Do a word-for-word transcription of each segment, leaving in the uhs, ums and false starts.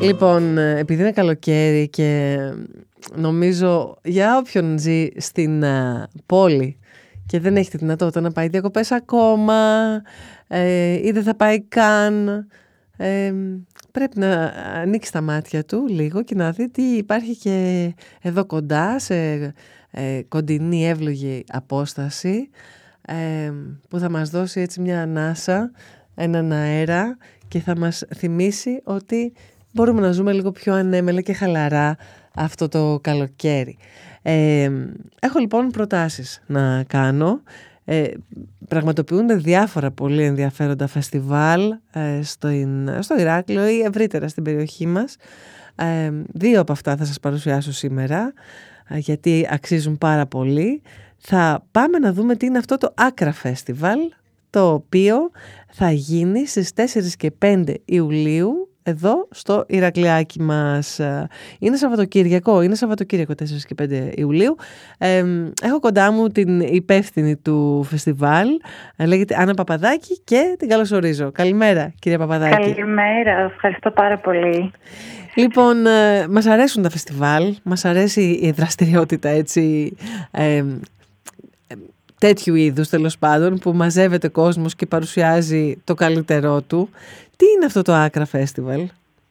Λοιπόν, επειδή είναι καλοκαίρι και νομίζω για όποιον ζει στην uh, πόλη και δεν έχει τη δυνατότητα να πάει διακοπές ακόμα ε, ή δεν θα πάει καν, ε, πρέπει να ανοίξει τα μάτια του λίγο και να δει τι υπάρχει και εδώ κοντά σε ε, κοντινή εύλογη απόσταση ε, που θα μας δώσει έτσι μια ανάσα, έναν αέρα και θα μας θυμίσει ότι μπορούμε να ζούμε λίγο πιο ανέμελα και χαλαρά αυτό το καλοκαίρι. Ε, έχω λοιπόν προτάσεις να κάνω. Ε, πραγματοποιούνται διάφορα πολύ ενδιαφέροντα φεστιβάλ ε, στο, στο Ηράκλειο ή ευρύτερα στην περιοχή μας. Ε, δύο από αυτά θα σας παρουσιάσω σήμερα, ε, γιατί αξίζουν πάρα πολύ. Θα πάμε να δούμε τι είναι αυτό το Άκρα Festival, το οποίο θα γίνει στις τέσσερις και πέντε Ιουλίου εδώ στο Ηρακλειάκι μας. Είναι Σαββατοκύριακο, είναι Σαββατοκύριακο τέσσερις και πέντε Ιουλίου. Ε, έχω κοντά μου την υπεύθυνη του φεστιβάλ, λέγεται Άννα Παπαδάκη και την καλωσορίζω. Καλημέρα κυρία Παπαδάκη. Καλημέρα, ευχαριστώ πάρα πολύ. Λοιπόν, ε, μας αρέσουν τα φεστιβάλ, μας αρέσει η δραστηριότητα έτσι... Ε, τέτοιου είδους τέλος πάντων που μαζεύεται κόσμος και παρουσιάζει το καλύτερό του. Τι είναι αυτό το Άκρα Festival?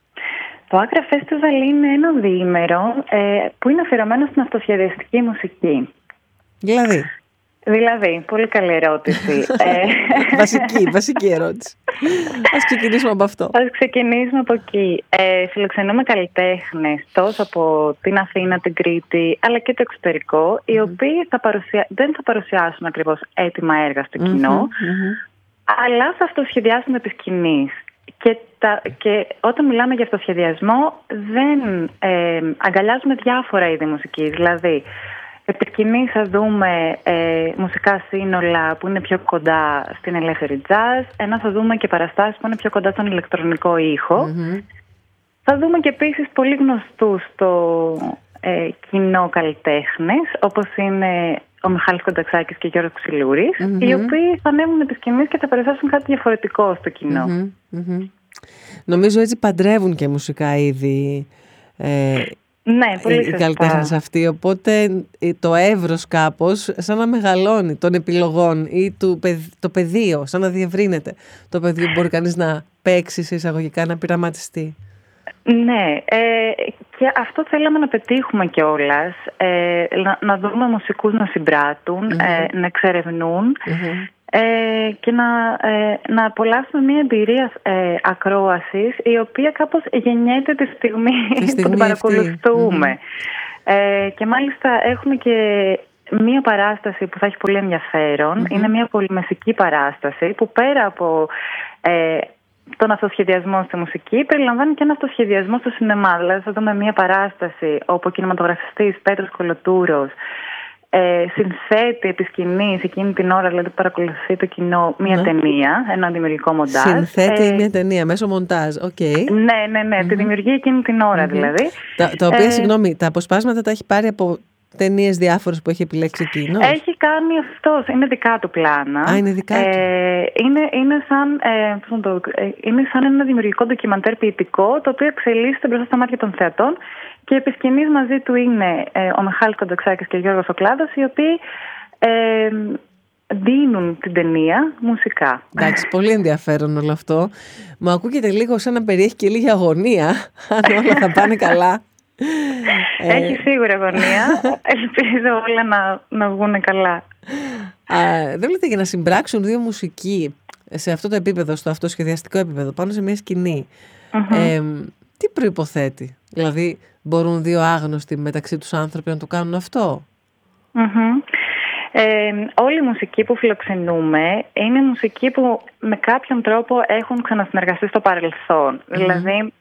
Το Άκρα Festival είναι ένα διήμερο ε, που είναι αφιερωμένο στην αυτοσχεδιαστική μουσική. Δηλαδή? Δηλαδή, πολύ καλή ερώτηση. βασική, βασική ερώτηση. Ας ξεκινήσουμε από αυτό. Ας ξεκινήσουμε από εκεί. Ε, φιλοξενούμε καλλιτέχνες τόσο από την Αθήνα, την Κρήτη, αλλά και το εξωτερικό, mm-hmm. οι οποίοι θα παρουσια... δεν θα παρουσιάσουν ακριβώς έτοιμα έργα στο κοινό, mm-hmm. αλλά θα αυτοσχεδιάσουν επί σκηνής. Και, τα... και όταν μιλάμε για αυτοσχεδιασμό, δεν ε, αγκαλιάζουμε διάφορα είδη μουσικής. Δηλαδή, επί σκηνής θα δούμε ε, μουσικά σύνολα που είναι πιο κοντά στην ελεύθερη jazz, ενώ θα δούμε και παραστάσεις που είναι πιο κοντά στον ηλεκτρονικό ήχο. Mm-hmm. Θα δούμε και επίσης πολύ γνωστούς στο ε, κοινό καλλιτέχνες, όπως είναι ο Μιχάλης Κονταξάκης και ο Γιώργος Ξυλούρης, mm-hmm. οι οποίοι θα ανέβουν επί σκηνής και θα παρουσιάσουν κάτι διαφορετικό στο κοινό. Mm-hmm. Mm-hmm. Νομίζω έτσι παντρεύουν και μουσικά είδη ε, ναι, πολύ οι καλλιτέχνες αυτοί, οπότε το εύρος κάπως σαν να μεγαλώνει των επιλογών ή του, το πεδίο, σαν να διευρύνεται το πεδίο που μπορεί κανείς να παίξει σε εισαγωγικά, να πειραματιστεί. Ναι, ε, και αυτό θέλαμε να πετύχουμε κιόλας, ε, να, να δούμε μουσικούς να συμπράττουν, mm-hmm. ε, να εξερευνούν mm-hmm. ε, και να, ε, να απολαύσουμε μια εμπειρία ε, ακρόασης, η οποία κάπως γεννιέται τη στιγμή, τη στιγμή που την παρακολουθούμε. Mm-hmm. Ε, και μάλιστα έχουμε και μία παράσταση που θα έχει πολύ ενδιαφέρον. Mm-hmm. Είναι μια πολυμεσική παράσταση που πέρα από... Ε, τον αυτοσχεδιασμό στη μουσική περιλαμβάνει και ένα αυτοσχεδιασμό στο σινεμά. Δηλαδή θα δούμε μια παράσταση όπου ο κινηματογραφιστής Πέτρος Κολοτούρος ε, συνθέτει επί σκηνής εκείνη την ώρα, δηλαδή που παρακολουθεί το κοινό, μια ναι. ταινία, ένα δημιουργικό μοντάζ. Συνθέτει ε, μια ταινία μέσω μοντάζ, οκ. Okay. Ναι, ναι, ναι, mm-hmm. τη δημιουργεί εκείνη την ώρα mm-hmm. δηλαδή. Τα, τα οποία, ε, συγγνώμη, τα αποσπάσματα τα έχει πάρει από ταινίες διάφορες που έχει επιλέξει εκείνο. Έχει κάνει αυτός, είναι δικά του πλάνα. Α, είναι δικά του. Ε, είναι, είναι, σαν, ε, το, ε, είναι σαν ένα δημιουργικό ντοκιμαντέρ ποιητικό, το οποίο εξελίσσεται μπροστά στα μάτια των θεατών και επί σκηνής μαζί του είναι ε, ο Μιχάλης Κονταξάκης και ο Γιώργος ο Κλάδος, οι οποίοι ε, δίνουν την ταινία μουσικά. Εντάξει, πολύ ενδιαφέρον όλο αυτό. Μου ακούγεται λίγο σαν να περιέχει και λίγη αγωνία, αν όλα θα πάνε καλά. Έχει σίγουρα αγωνία. Ελπίζω όλα να, να βγουν καλά. Α, δεν λέτε για να συμπράξουν δύο μουσικοί σε αυτό το επίπεδο, στο αυτοσχεδιαστικό επίπεδο, πάνω σε μια σκηνή. Mm-hmm. Ε, τι προϋποθέτει? Δηλαδή μπορούν δύο άγνωστοι μεταξύ τους άνθρωποι να το κάνουν αυτό? Mm-hmm. Ε, όλη η μουσική που φιλοξενούμε είναι μουσική που με κάποιον τρόπο έχουν ξανασυνεργαστεί στο παρελθόν. Mm-hmm. Δηλαδή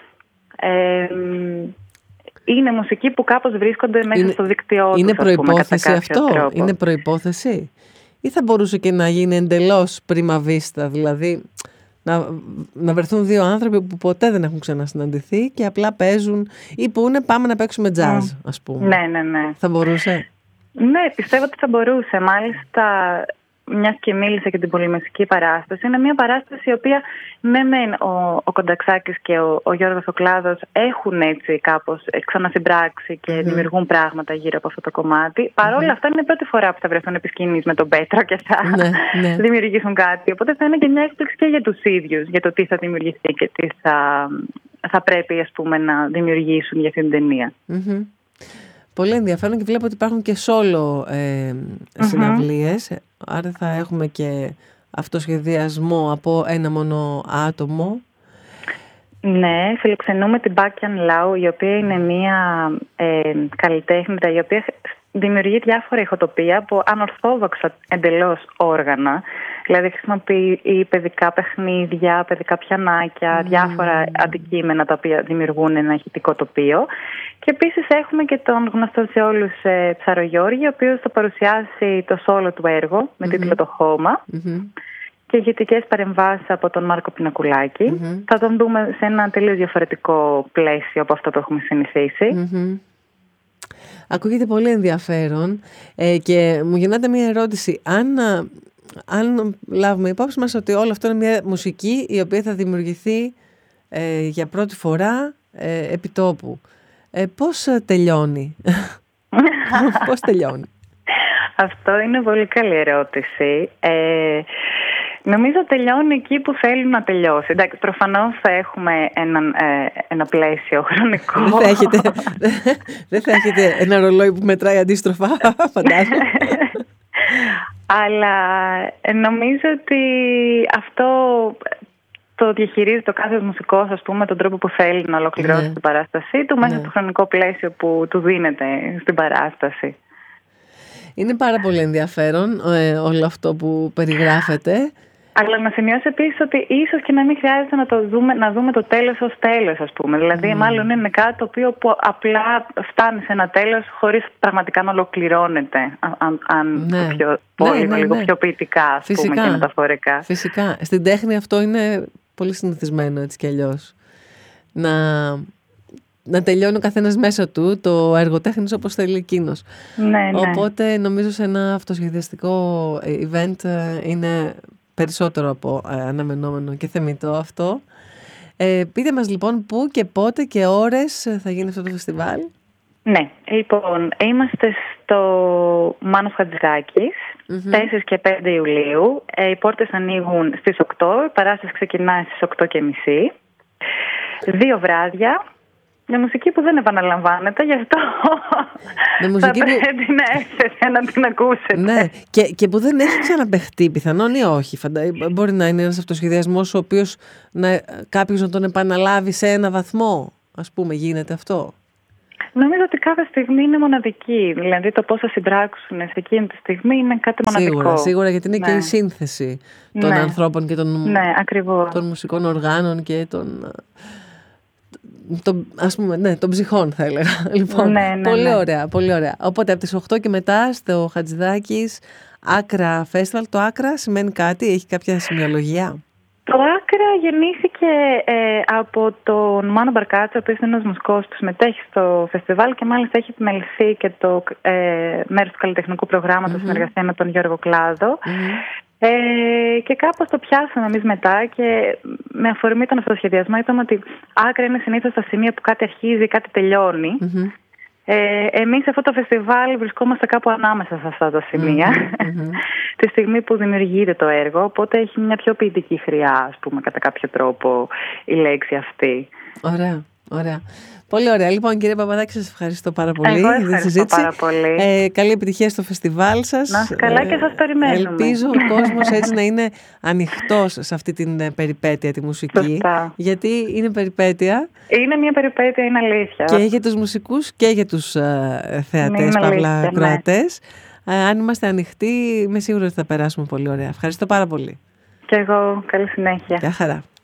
ε, είναι μουσική που κάπως βρίσκονται μέσα είναι, στο δίκτυό τους. Είναι προϋπόθεση αυτό? Τρόπο. Είναι προϋπόθεση? Ή θα μπορούσε και να γίνει εντελώς πρίμα βίστα, δηλαδή να, να βρεθούν δύο άνθρωποι που ποτέ δεν έχουν ξανασυναντηθεί και απλά παίζουν ή που είναι πάμε να παίξουμε jazz, mm. ας πούμε. Ναι, ναι, ναι. Θα μπορούσε? Ναι, πιστεύω ότι θα μπορούσε. Μάλιστα μιας και μίλησα για την πολυμεσική παράσταση, είναι μια παράσταση η οποία ναι μεν ο, ο Κονταξάκης και ο, ο Γιώργος ο Κλάδος έχουν έτσι κάπως ξανασυμπράξει και mm-hmm. δημιουργούν πράγματα γύρω από αυτό το κομμάτι. Mm-hmm. Παρ' όλα αυτά είναι η πρώτη φορά που θα βρεθούν επί σκηνής με τον Πέτρο και θα ναι, ναι. δημιουργήσουν κάτι. Οπότε θα είναι και μια έκπληξη και για τους ίδιους, για το τι θα δημιουργηθεί και τι θα, θα πρέπει ας πούμε, να δημιουργήσουν για αυτήν την ταινία. Mm-hmm. Πολύ ενδιαφέρον και βλέπω ότι υπάρχουν και solo ε, συναυλίες, mm-hmm. άρα θα έχουμε και αυτοσχεδιασμό από ένα μόνο άτομο. Ναι, φιλοξενούμε την Μπάκιαν Λάου, η οποία είναι μια ε, καλλιτέχνητα η οποία δημιουργεί διάφορα ηχοτοπία από ανορθόδοξα εντελώς όργανα. Δηλαδή χρησιμοποιεί παιδικά παιχνίδια, παιδικά πιανάκια, mm. διάφορα αντικείμενα τα οποία δημιουργούν ένα ηχητικό τοπίο. Και επίσης έχουμε και τον γνωστό σε όλους ε, Ψαρογιώργη, ο οποίος θα παρουσιάσει το solo του έργο με mm-hmm. τίτλο «Το χώμα». Mm-hmm. Και ηγετικές παρεμβάσεις από τον Μάρκο Πινακουλάκη. Mm-hmm. Θα τον δούμε σε ένα τελείως διαφορετικό πλαίσιο από αυτό που έχουμε συνηθίσει. Mm-hmm. Ακούγεται πολύ ενδιαφέρον ε, και μου γεννάται μια ερώτηση. Αν, αν λάβουμε υπόψη μας ότι όλο αυτό είναι μια μουσική η οποία θα δημιουργηθεί ε, για πρώτη φορά ε, επί τόπου, ε, πώς τελειώνει? Πώς τελειώνει? Αυτό είναι πολύ καλή ερώτηση. Ε, Νομίζω τελειώνει εκεί που θέλουν να τελειώσει. Εντάξει, προφανώς θα έχουμε ένα, ε, ένα πλαίσιο χρονικό. Δεν θα έχετε, δεν θα έχετε ένα ρολόι που μετράει αντίστροφα, φαντάζομαι. Αλλά νομίζω ότι αυτό το διαχειρίζεται ο κάθε μουσικός, ας πούμε, τον τρόπο που θέλει να ολοκληρώσει ναι. την παράστασή του, μέσα ναι. στο χρονικό πλαίσιο που του δίνεται στην παράσταση. Είναι πάρα πολύ ενδιαφέρον ε, όλο αυτό που περιγράφεται. Αλλά να σημειώσω επίσης ότι ίσως και να μην χρειάζεται να, το δούμε, να δούμε το τέλος ως τέλος, ας πούμε. Δηλαδή, mm. μάλλον είναι κάτι το οποίο που απλά φτάνει σε ένα τέλος χωρίς πραγματικά να ολοκληρώνεται. Αν, αν ναι. το πιο, πολύ, ναι, ναι, λίγο ναι. πιο ποιητικά, ας Φυσικά. πούμε, και μεταφορικά. Φυσικά. Στην τέχνη αυτό είναι πολύ συνηθισμένο έτσι κι αλλιώς. Να... να τελειώνει ο καθένας μέσα του το έργο τέχνης όπως θέλει εκείνος. Ναι, ναι. Οπότε νομίζω σε ένα αυτοσχεδιαστικό event είναι περισσότερο από αναμενόμενο και θεμιτό αυτό. Ε, πείτε μας λοιπόν πού και πότε και ώρες θα γίνει αυτό το φεστιβάλ. Ναι, λοιπόν, είμαστε στο Μάνος Χατζηδάκης, mm-hmm. τέσσερα και πέντε Ιουλίου. Ε, οι πόρτες ανοίγουν στις οκτώ, η παράσταση ξεκινάει στις οκτώ και μισή. Δύο βράδια. Μια μουσική που δεν επαναλαμβάνεται, γι' αυτό θα πρέπει που... να έρθετε να την ακούσετε. Ναι, και, και που δεν έχει ξαναπαιχτεί πιθανόν ή όχι. Φαντα... Μπορεί να είναι ένας αυτοσχεδιασμός ο οποίος να... κάποιος να τον επαναλάβει σε ένα βαθμό, ας πούμε, γίνεται αυτό. Νομίζω ότι κάθε στιγμή είναι μοναδική. Δηλαδή το πώς θα συμπράξουν σε εκείνη τη στιγμή είναι κάτι μοναδικό. Σίγουρα, σίγουρα γιατί είναι ναι. και η σύνθεση των ναι. ανθρώπων και των, ναι, των μουσικών οργάνων και των... Το, ας πούμε, ναι, των ψυχών θα έλεγα. Λοιπόν, ναι, ναι, πολύ ναι. ωραία, πολύ ωραία. Οπότε από τις οκτώ και μετά στο Χατζηδάκης Άκρα Festival. Το Άκρα σημαίνει κάτι, έχει κάποια σημειολογία? Το Άκρα γεννήθηκε ε, από τον Μάνο Μπαρκάτσο, ο οποίος είναι ένας μουσικός που συμμετέχει στο φεστιβάλ και μάλιστα έχει επιμεληθεί και το ε, μέρος του καλλιτεχνικού προγράμματος mm-hmm. συνεργασία με τον Γιώργο Κλάδο. Mm-hmm. Ε, και κάπως το πιάσαμε εμείς μετά και με αφορμή τον αυτοσχεδιασμό είπαμε ότι Άκρα είναι συνήθως τα σημεία που κάτι αρχίζει, κάτι τελειώνει. Mm-hmm. Ε, εμείς σε αυτό το φεστιβάλ βρισκόμαστε κάπου ανάμεσα σε αυτά τα σημεία mm-hmm. τη στιγμή που δημιουργείται το έργο, οπότε έχει μια πιο ποιητική χρειά, ας πούμε, κατά κάποιο τρόπο η λέξη αυτή. Ωραία, ωραία. Πολύ ωραία. Λοιπόν, κύριε Παπαδάκη, σας ευχαριστώ πάρα πολύ Εγώ για τη συζήτηση. Πάρα πολύ. Ε, καλή επιτυχία στο φεστιβάλ σας. Να είστε καλά και σας περιμένουμε. Ελπίζω ο κόσμος έτσι να είναι ανοιχτός σε αυτή την περιπέτεια τη μουσική. Σωστά. Γιατί είναι περιπέτεια. Είναι μια περιπέτεια, είναι αλήθεια. Και για τους μουσικούς και για τους uh, θεατές, παύλα κροατές. Ναι. Uh, αν είμαστε ανοιχτοί, είμαι σίγουρη ότι θα περάσουμε πολύ ωραία. Ευχαριστώ πάρα πολύ. Και εγώ. Καλή συνέχεια. Γεια χαρά.